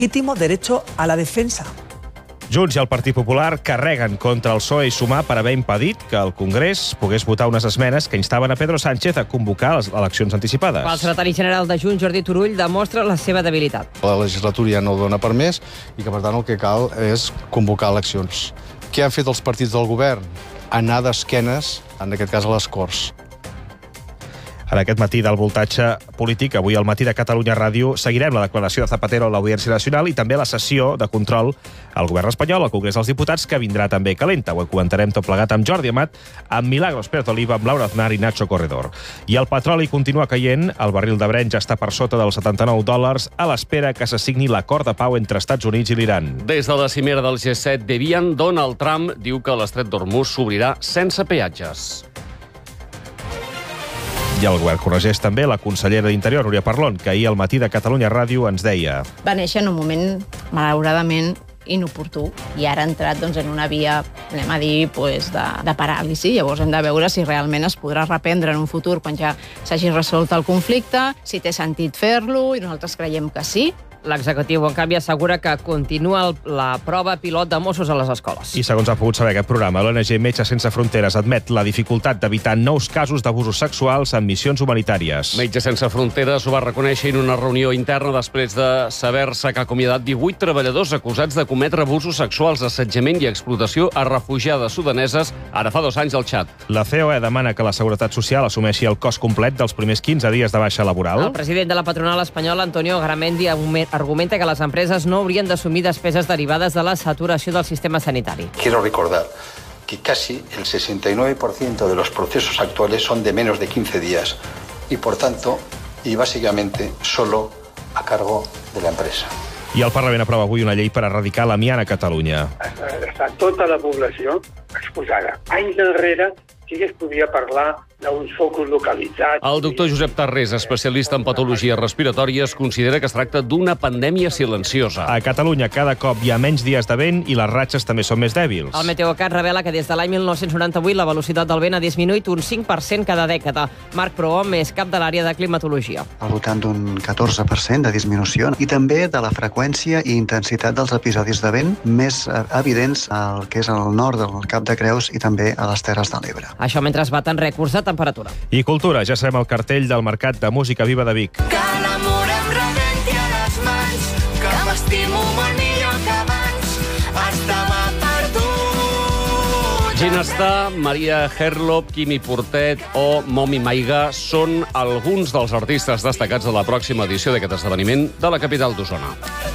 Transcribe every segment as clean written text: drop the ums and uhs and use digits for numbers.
legítimo derecho a la defensa. Junts i el Partit Popular carreguen contra el PSOE i Sumar per haver impedit que el Congrés pogués votar unes esmenes que instaven a Pedro Sánchez a convocar les eleccions anticipades. El secretari general de Junts, Jordi Turull, demostra la seva debilitat. La legislatura ja no ho dona per més i que, per tant, el que cal és convocar eleccions. Què han fet els partits del govern? Anar d'esquenes, en aquest cas a les Corts. En aquest matí del voltatge polític, avui al matí de Catalunya Ràdio, seguirem la declaració de Zapatero a l'Audiència Nacional i també la sessió de control al govern espanyol, al Congrés dels Diputats, que vindrà també calenta. Ho comentarem tot plegat amb Jordi Amat, amb Milagros Pérez Oliva, amb Laura Aznar i Nacho Corredor. I el petroli continua caient, el barril de Brent ja està per sota dels $79, a l'espera que se signi l'acord de pau entre Estats Units i l'Iran. Des de la cimera del G7 de Vian, Donald Trump diu que l'estret d'Hormuz s'obrirà sense peatges. I el govern corregeix també la consellera d'Interior, Núria Parlon, que ahir al matí de Catalunya Ràdio ens deia: va néixer en un moment, malauradament, inoportú, i ara ha entrat en una via, anem a dir, de paràlisi. Llavors hem de veure si realment es podrà reprendre en un futur quan ja s'hagi resolt el conflicte, si té sentit fer-lo, i nosaltres creiem que sí. L'executiu, en canvi, assegura que continua la prova pilot de Mossos a les escoles. I segons ha pogut saber aquest programa, l'ONG Metges Sense Fronteres admet la dificultat d'evitar nous casos d'abusos sexuals en missions humanitàries. Metges Sense Fronteres ho va reconèixer en una reunió interna després de saber-se que ha acomiadat 18 treballadors acusats de cometre abusos sexuals, assetjament i explotació a refugiades sudaneses ara fa 2 anys al Txad. La COE demana que la Seguretat Social assumeixi el cost complet dels primers 15 dies de baixa laboral. El president de la patronal espanyola, Antonio Garamendi, argumenta que les empreses no haurien d'assumir despeses derivades de la saturació del sistema sanitari. Quiero recordar que casi el 69% de los procesos actuales son de menos de 15 días y, por tanto, y básicamente, solo a cargo de la empresa. I el Parlament aprova avui una llei per erradicar l'amiant a Catalunya. Està tota la població exposada. Anys enrere sí que es podia parlar d'uns focus localitzats. El doctor Josep Tarrés, especialista en patologies respiratòries, considera que es tracta d'una pandèmia silenciosa. A Catalunya cada cop hi ha menys dies de vent i les ratxes també són més dèbils. El Meteocat revela que des de l'any 1998 la velocitat del vent ha disminuït un 5% cada dècada. Marc Prohom és cap de l'àrea de climatologia. Al voltant d'un 14% de disminució i també de la freqüència i intensitat dels episodis de vent més evidents al que és al nord del Cap de Creus i també a les Terres de l'Ebre. Això mentre es baten rècords de temperatura. I cultura, ja sabem el cartell del Mercat de Música Viva de Vic. Que l'amor em rebenti a les mans, que m'estimo molt millor que abans, estava perdut. Ginestà, Maria Herlop, Quimi Portet o Momi Maiga són alguns dels artistes destacats de la pròxima edició d'aquest esdeveniment de la capital d'Osona.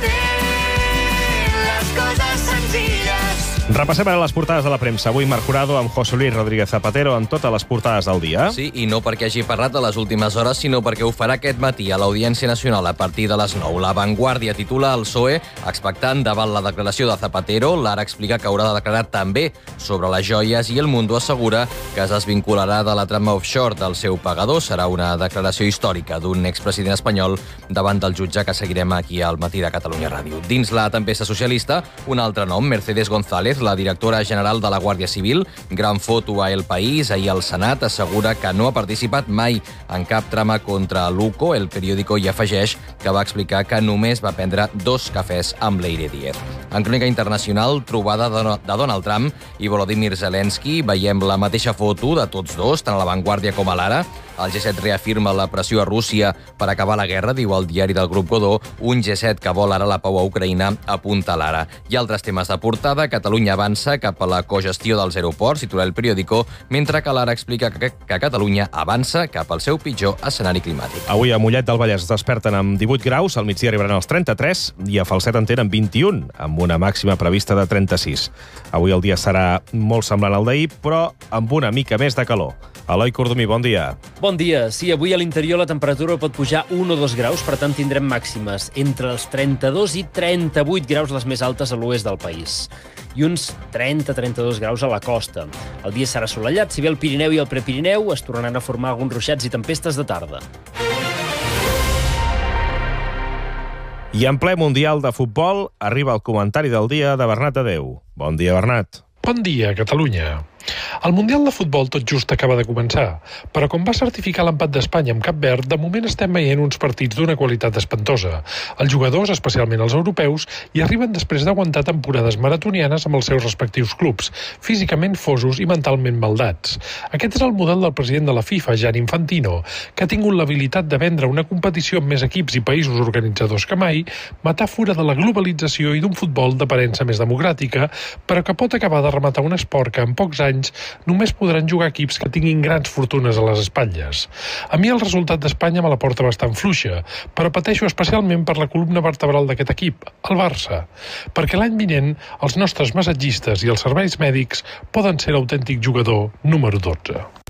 Repassem ara les portades de la premsa. Avui Marc Jurado amb José Luis Rodríguez Zapatero en totes les portades del dia. Sí, i no perquè hagi parlat de les últimes hores, sinó perquè ho farà aquest matí a l'Audiència Nacional a partir de les 9. La Vanguardia titula el PSOE expectant davant la declaració de Zapatero. L'Ara explica que haurà de declarar també sobre les joies i El Mundo assegura que es desvincularà de la trama offshore del seu pagador. Serà una declaració històrica d'un expresident espanyol davant del jutge que seguirem aquí al matí de Catalunya Ràdio. Dins la tempesta socialista, un altre nom, Mercedes González, la directora general de la Guàrdia Civil. Gran foto a El País. Ahir al Senat assegura que no ha participat mai en cap trama contra l'UCO. El periòdico hi afegeix que va explicar que només va prendre 2 cafès amb Leire Díez. En crònica internacional, trobada de Donald Trump i Volodymyr Zelensky. Veiem la mateixa foto de tots dos, tant a La Vanguardia com a l'Ara. El G7 reafirma la pressió a Rússia per acabar la guerra, diu el diari del grup Godó. Un G7 que vol ara la pau a Ucraïna, apunta l'Ara. I altres temes de portada. Catalunya avança cap a la cogestió dels aeroports, titula El Periódico, mentre que l'Ara explica que Catalunya avança cap al seu pitjor escenari climàtic. Avui a Mollet del Vallès es desperten amb 18 graus, al migdia arribaran als 33 i a Falset en tenen 21, amb una màxima prevista de 36. Avui el dia serà molt semblant al d'ahir, però amb una mica més de calor. Eloi Cordomí, bon dia. Bon dia. Sí, avui a l'interior la temperatura pot pujar 1 o 2 graus, per tant tindrem màximes entre els 32 i 38 graus les més altes a l'oest del país. I uns 30-32 graus a la costa. El dia serà assolellat, si bé el Pirineu i el Prepirineu es tornaran a formar alguns ruixats i tempestes de tarda. I en ple Mundial de Futbol arriba el comentari del dia de Bernat Adeu. Bon dia, Bernat. Bon dia, Catalunya. El Mundial de Futbol tot just acaba de començar, però com va certificar l'empat d'Espanya amb Cap Verd, de moment estem veient uns partits d'una qualitat espantosa. Els jugadors, especialment els europeus, hi arriben després d'aguantar temporades maratonianes amb els seus respectius clubs, físicament fosos i mentalment maldats. Aquest és el model del president de la FIFA, Gianni Infantino, que ha tingut l'habilitat de vendre una competició amb més equips i països organitzadors que mai, metàfora de la globalització i d'un futbol d'aparença més democràtica, però que pot acabar de rematar un esport que en pocs anys només podran jugar equips que tinguin grans fortunes a les espatlles. A mi el resultat d'Espanya me la porta bastant fluixa, però pateixo especialment per la columna vertebral d'aquest equip, el Barça, perquè l'any vinent els nostres massatgistes i els serveis mèdics poden ser l'autèntic jugador número 12.